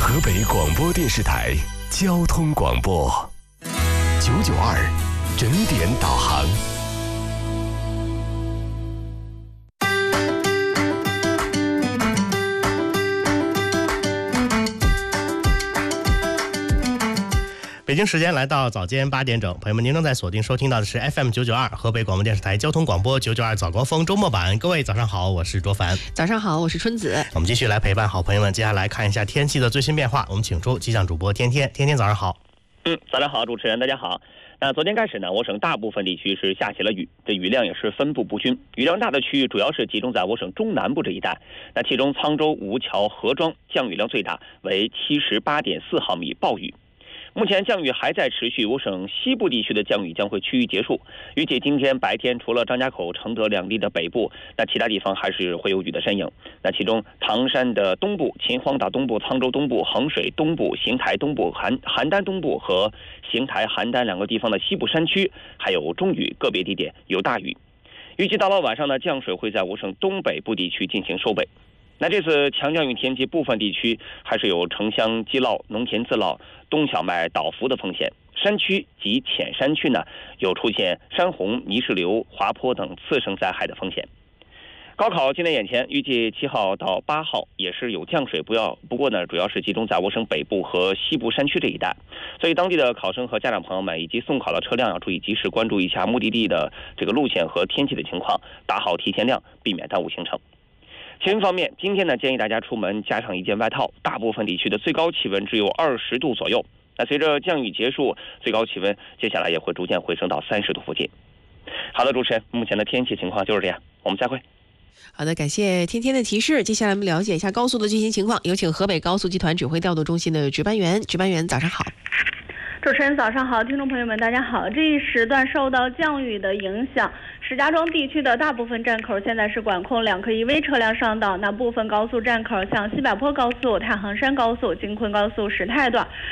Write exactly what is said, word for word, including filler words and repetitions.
河北广播电视台交通广播九九二整点导航。 北京时间来到早间八点整，朋友们，您正在锁定收听到的是 F M 九九二河北广播电视台交通广播九九二早高峰周末版。各位早上好，我是卓凡。 早上好，我是春子。 我们继续来陪伴好朋友们，接下来看一下天气的最新变化。我们请出气象主播天天，天天早上好。 嗯，早上好，主持人大家好。那昨天开始呢，我省大部分地区是下起了雨，这雨量也是分布不均，雨量大的区域主要是集中在我省中南部这一带。那其中沧州、吴桥、何庄降雨量最大，为七十八点四毫米暴雨。目前降雨还在持续，我省西部地区的降雨将会趋于结束。预计今天白天除了张家口、承德两地的北部，那其他地方还是会有雨的身影。那其中唐山的东部、秦皇岛东部、沧州东部、衡水东部、邢台东部、邯邯郸东部和邢台、邯郸两个地方的西部山区还有中雨，个别地点有大雨。预计到了晚上呢，降水会在我省东北部地区进行收北。那这次强降雨天气，部分地区还是有城乡积涝、农田自涝、冬小麦倒伏的风险。山区及浅山区呢，有出现山洪、泥石流、滑坡等次生灾害的风险。高考近在眼前，预计七号到八号也是有降水，不要不过呢，主要是集中在我省北部和西部山区这一带，所以当地的考生和家长朋友们以及送考的车辆要注意及时关注一下目的地的这个路线和天气的情况，打好提前量，避免耽误行程。气温方面，今天呢建议大家出门加上一件外套，大部分地区的最高气温只有二十度左右。那随着降雨结束，最高气温接下来也会逐渐回升到三十度附近。好的，主持人，目前的天气情况就是这样，我们再会。 好的，感谢天天的提示。接下来我们了解一下高速的最新情况，有请河北高速集团指挥调度中心的值班员。值班员早上好。 主持人早上好，听众朋友们大家好。这一时段受到降雨的影响，石家庄地区的大部分站口现在是管控两客一危车辆上道，那部分高速站口像西柏坡高速、太行山高速、京昆高速石泰段